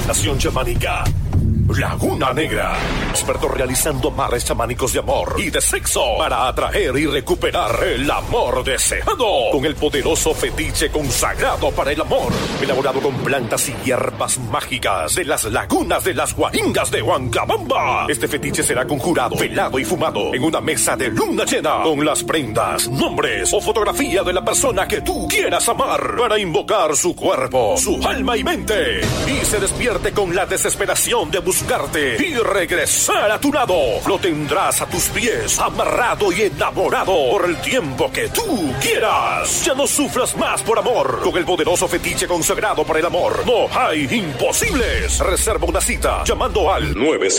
Nación chamánica Laguna Negra. Expertos realizando amarres chamánicos de amor y de sexo para atraer y recuperar el amor deseado. Con el poderoso fetiche consagrado para el amor. Elaborado con plantas y hierbas mágicas de las lagunas de las Guaringas de Huancabamba. Este fetiche será conjurado, velado y fumado en una mesa de luna llena con las prendas, nombres o fotografía de la persona que tú quieras amar para invocar su cuerpo, su alma y mente. Y se despierte con la desesperación de buscarte y regresar a tu lado. Lo tendrás a tus pies, amarrado y enamorado por el tiempo que tú quieras. Ya no sufras más por amor. Con el poderoso fetiche consagrado para el amor, no hay imposibles. Reserva una cita llamando al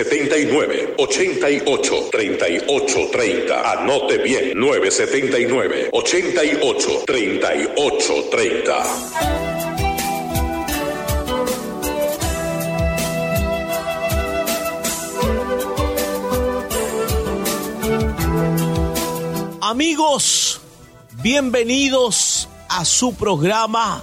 979-88-3830. Anote bien, 979-88-3830. Amigos, bienvenidos a su programa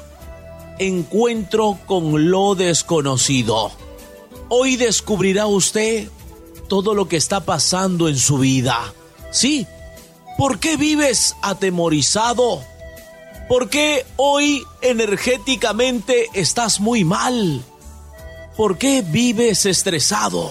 Encuentro con lo Desconocido. Hoy descubrirá usted todo lo que está pasando en su vida. ¿Sí? ¿Por qué vives atemorizado? ¿Por qué hoy energéticamente estás muy mal? ¿Por qué vives estresado?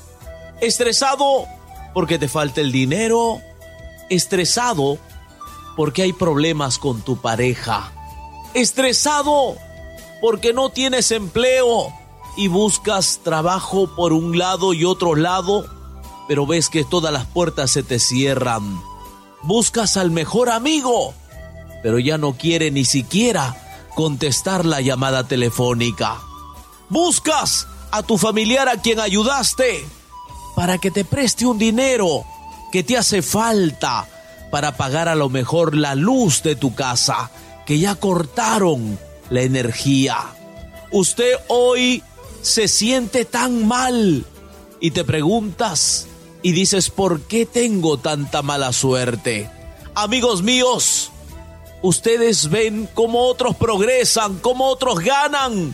Estresado porque te falta el dinero. Estresado porque hay problemas con tu pareja. Estresado porque no tienes empleo y buscas trabajo por un lado y otro lado, pero ves que todas las puertas se te cierran. Buscas al mejor amigo, pero ya no quiere ni siquiera contestar la llamada telefónica. Buscas a tu familiar a quien ayudaste para que te preste un dinero que te hace falta para pagar a lo mejor la luz de tu casa, que ya cortaron la energía. Usted hoy se siente tan mal y te preguntas y dices, ¿por qué tengo tanta mala suerte? Amigos míos, ustedes ven cómo otros progresan, cómo otros ganan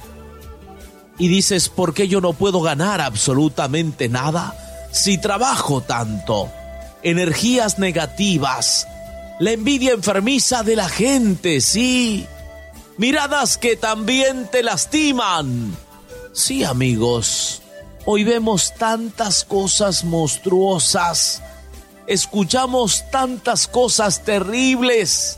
y dices, ¿por qué yo no puedo ganar absolutamente nada si trabajo tanto? Energías negativas, la envidia enfermiza de la gente, sí. Miradas que también te lastiman. Sí, amigos, hoy vemos tantas cosas monstruosas, escuchamos tantas cosas terribles.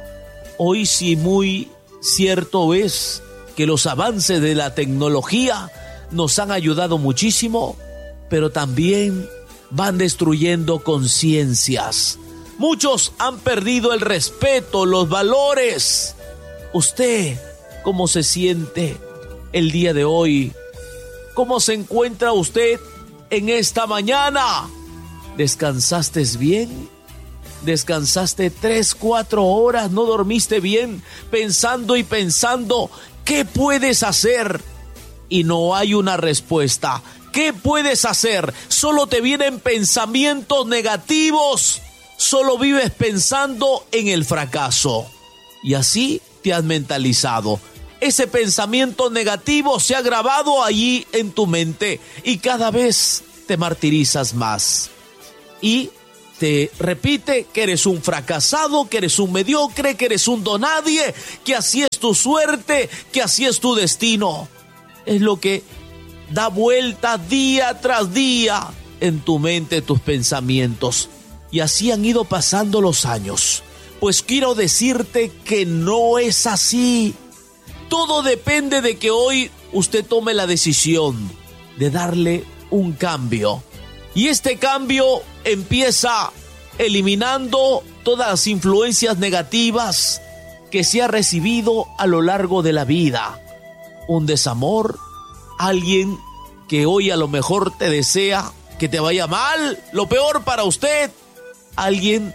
Hoy sí muy cierto es que los avances de la tecnología nos han ayudado muchísimo, pero también van destruyendo conciencias. Muchos han perdido el respeto, los valores. ¿Usted cómo se siente el día de hoy? ¿Cómo se encuentra usted en esta mañana? ¿Descansaste bien? ¿Descansaste 3-4 horas? ¿No dormiste bien? Pensando y pensando, ¿qué puedes hacer? Y no hay una respuesta. ¿Qué puedes hacer? Solo te vienen pensamientos negativos. Solo vives pensando en el fracaso. Y así te has mentalizado. Ese pensamiento negativo se ha grabado allí en tu mente y cada vez te martirizas más. Y te repite que eres un fracasado, que eres un mediocre, que eres un donadie, que así es tu suerte, que así es tu destino. Es lo que da vuelta día tras día en tu mente, tus pensamientos. Y así han ido pasando los años. Pues quiero decirte que no es así. Todo depende de que hoy usted tome la decisión de darle un cambio. Y este cambio empieza eliminando todas las influencias negativas que se ha recibido a lo largo de la vida. Un desamor, alguien que hoy a lo mejor te desea que te vaya mal, lo peor para usted. Alguien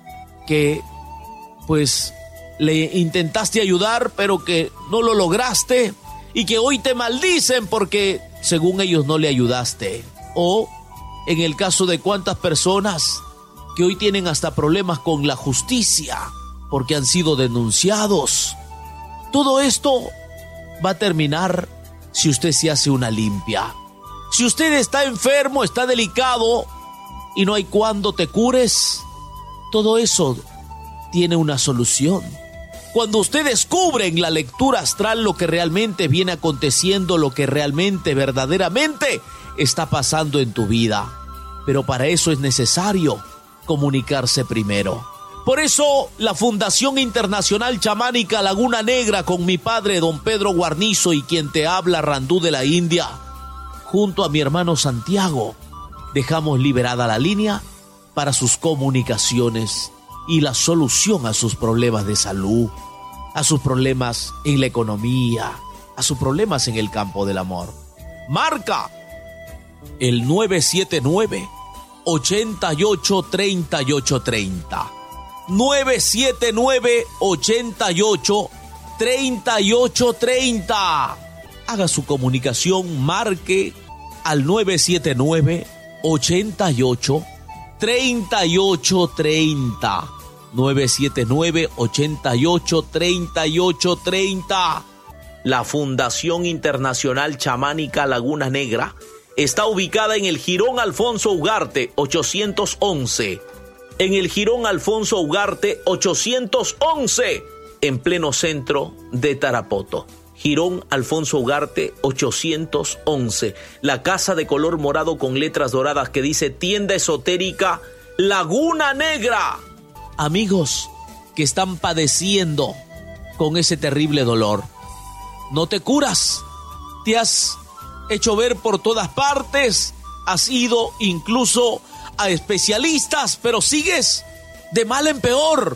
que pues le intentaste ayudar pero que no lo lograste y que hoy te maldicen porque según ellos no le ayudaste. O en el caso de cuántas personas que hoy tienen hasta problemas con la justicia porque han sido denunciados. Todo esto va a terminar si usted se hace una limpia. Si usted está enfermo, está delicado y no hay cuándo te cures, todo eso tiene una solución. Cuando usted descubre en la lectura astral lo que realmente viene aconteciendo, lo que realmente, verdaderamente está pasando en tu vida. Pero para eso es necesario comunicarse primero. Por eso la Fundación Internacional Chamánica Laguna Negra, con mi padre don Pedro Guarnizo y quien te habla, Randú de la India, junto a mi hermano Santiago, dejamos liberada la línea para sus comunicaciones y la solución a sus problemas de salud, a sus problemas en la economía, a sus problemas en el campo del amor. Marca el 979-883830. 979-883830. Haga su comunicación, marque al 979-883830. 979-883830. La Fundación Internacional Chamánica Laguna Negra está ubicada en el Jirón Alfonso Ugarte 811. En el Jirón Alfonso Ugarte 811, en pleno centro de Tarapoto. Jirón Alfonso Ugarte 811. La casa de color morado con letras doradas que dice Tienda Esotérica Laguna Negra. Amigos que están padeciendo con ese terrible dolor, no te curas, te has hecho ver por todas partes, has ido incluso a especialistas, pero sigues de mal en peor.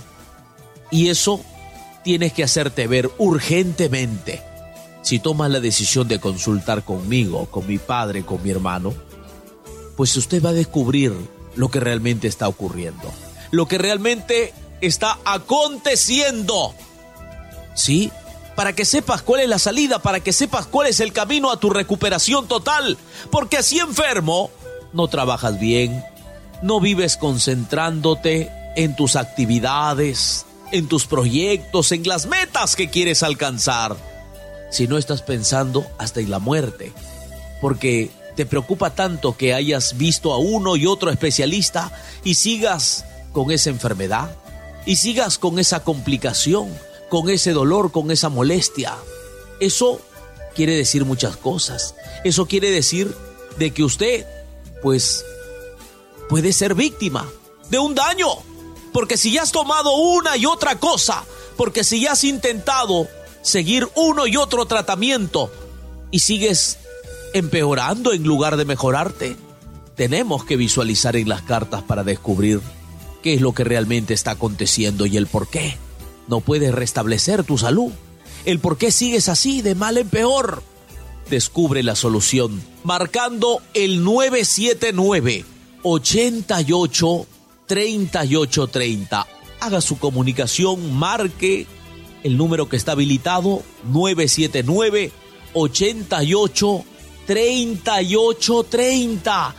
Y eso tienes que hacerte ver urgentemente. Si tomas la decisión de consultar conmigo, con mi padre, con mi hermano, pues usted va a descubrir lo que realmente está ocurriendo, lo que realmente está aconteciendo. ¿Sí? Para que sepas cuál es la salida, para que sepas cuál es el camino a tu recuperación total. Porque así enfermo, no trabajas bien, no vives concentrándote en tus actividades, en tus proyectos, en las metas que quieres alcanzar. Si no estás pensando hasta en la muerte, porque te preocupa tanto que hayas visto a uno y otro especialista y sigas con esa enfermedad, y sigas con esa complicación, con ese dolor, con esa molestia. Eso quiere decir muchas cosas. Eso quiere decir de que usted, pues, puede ser víctima de un daño. Porque si ya has tomado una y otra cosa, porque si ya has intentado seguir uno y otro tratamiento y sigues empeorando en lugar de mejorarte, tenemos que visualizar en las cartas para descubrir qué es lo que realmente está aconteciendo y el por qué no puedes restablecer tu salud, el por qué sigues así de mal en peor. Descubre la solución marcando el 979-883830. Haga su comunicación, marque el número que está habilitado, 979-883830.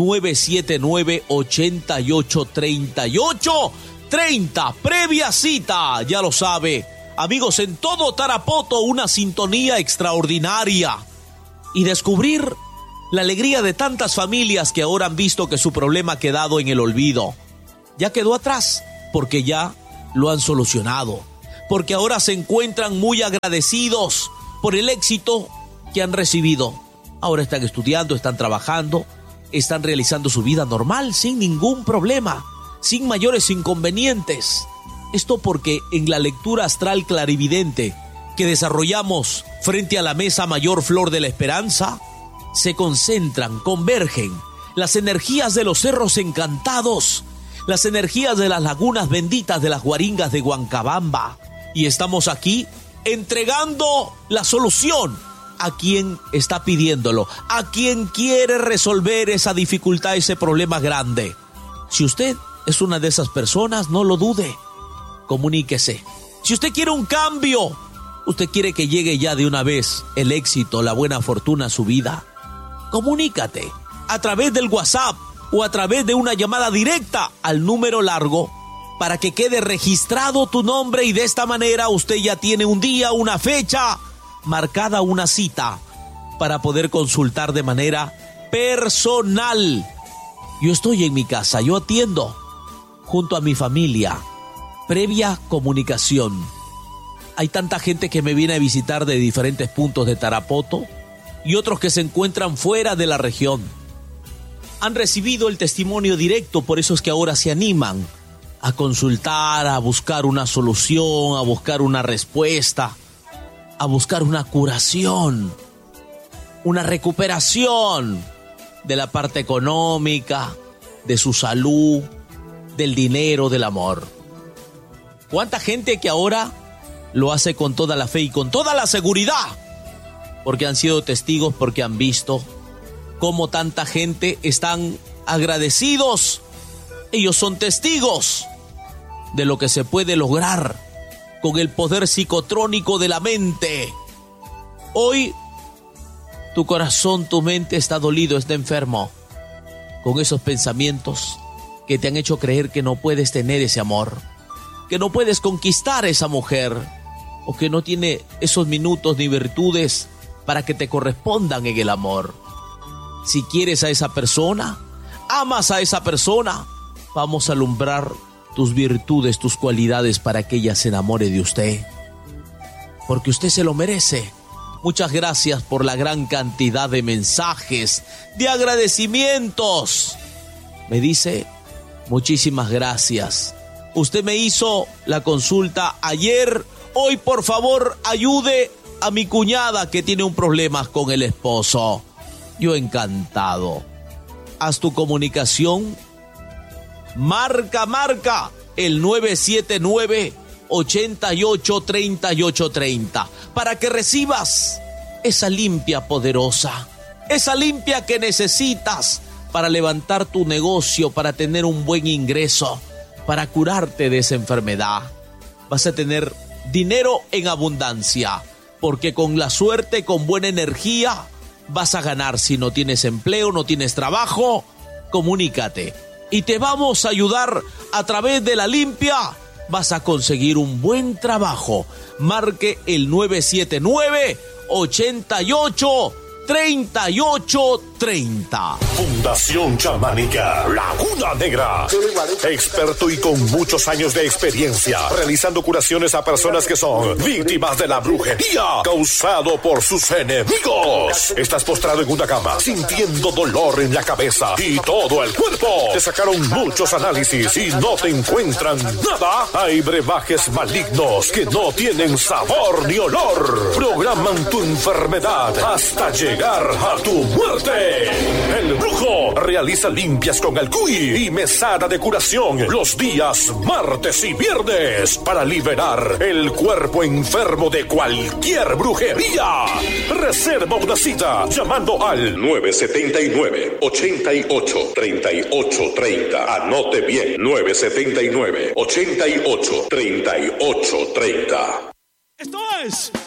979-883830. Previa cita, ya lo sabe. Amigos, en todo Tarapoto, una sintonía extraordinaria. Y descubrir la alegría de tantas familias que ahora han visto que su problema ha quedado en el olvido. Ya quedó atrás, porque ya lo han solucionado. Porque ahora se encuentran muy agradecidos por el éxito que han recibido. Ahora están estudiando, están trabajando, están realizando su vida normal, sin ningún problema, sin mayores inconvenientes. Esto porque en la lectura astral clarividente que desarrollamos frente a la mesa mayor Flor de la Esperanza, se concentran, convergen las energías de los cerros encantados, las energías de las lagunas benditas de las Guaringas de Huancabamba. Y estamos aquí entregando la solución a quien está pidiéndolo, a quien quiere resolver esa dificultad, ese problema grande. Si usted es una de esas personas, no lo dude, comuníquese. Si usted quiere un cambio, usted quiere que llegue ya de una vez el éxito, la buena fortuna a su vida, comunícate a través del WhatsApp o a través de una llamada directa al número largo para que quede registrado tu nombre y de esta manera usted ya tiene un día, una fecha marcada, una cita para poder consultar de manera personal. Yo estoy en mi casa, yo atiendo junto a mi familia, previa comunicación. Hay tanta gente que me viene a visitar de diferentes puntos de Tarapoto y otros que se encuentran fuera de la región. Han recibido el testimonio directo, por eso es que ahora se animan a consultar, a buscar una solución, a buscar una respuesta, a buscar una curación, una recuperación de la parte económica, de su salud, del dinero, del amor. ¿Cuánta gente que ahora lo hace con toda la fe y con toda la seguridad? Porque han sido testigos, porque han visto cómo tanta gente están agradecidos. Ellos son testigos de lo que se puede lograr con el poder psicotrónico de la mente. Hoy tu corazón, tu mente está dolido, está enfermo con esos pensamientos que te han hecho creer que no puedes tener ese amor, que no puedes conquistar a esa mujer, o que no tiene esos minutos ni virtudes para que te correspondan en el amor. Si quieres a esa persona, amas a esa persona, vamos a alumbrar tus virtudes, tus cualidades para que ella se enamore de usted. Porque usted se lo merece. Muchas gracias por la gran cantidad de mensajes, de agradecimientos. Me dice, muchísimas gracias. Usted me hizo la consulta ayer. Hoy, por favor, ayude a mi cuñada que tiene un problema con el esposo. Yo encantado. Haz tu comunicación. Marca el 979-883830 para que recibas esa limpia poderosa, esa limpia que necesitas para levantar tu negocio, para tener un buen ingreso, para curarte de esa enfermedad. Vas a tener dinero en abundancia, porque con la suerte, con buena energía, vas a ganar. Si no tienes empleo, no tienes trabajo, comunícate y te vamos a ayudar a través de la limpia. Vas a conseguir un buen trabajo. Marque el 979-883830. Fundación Chamánica Laguna Negra. Experto y con muchos años de experiencia realizando curaciones a personas que son víctimas de la brujería causado por sus enemigos. Estás postrado en una cama sintiendo dolor en la cabeza y todo el cuerpo. Te sacaron muchos análisis y no te encuentran nada. Hay brebajes malignos que no tienen sabor ni olor. Programan tu enfermedad hasta llegar a tu muerte. El Brujo realiza limpias con alcuy y mesada de curación los días martes y viernes para liberar el cuerpo enfermo de cualquier brujería. Reserva una cita llamando al 979-883830. Anote bien, 979-883830. Esto es